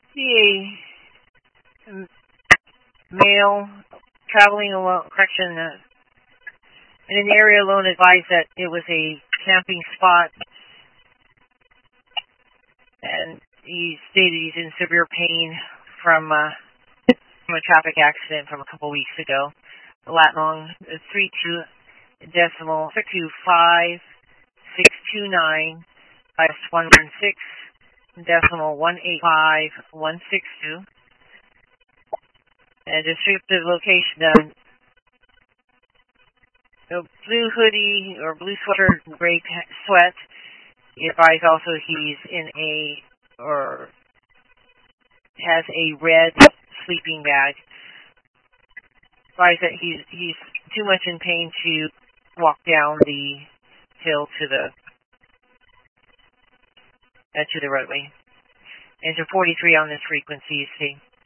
See a male traveling alone, correction, in an area alone, advised that it was a camping spot, and he stated he's in severe pain from a traffic accident from a couple weeks ago. Lat long 32.52629 /116.185162, and descriptive location. Blue hoodie or blue sweater, gray sweat. He advised also he's in or has a red sleeping bag. Advised that he's too much in pain to walk down the hill to the roadway. Engine 43 on this frequency, you see.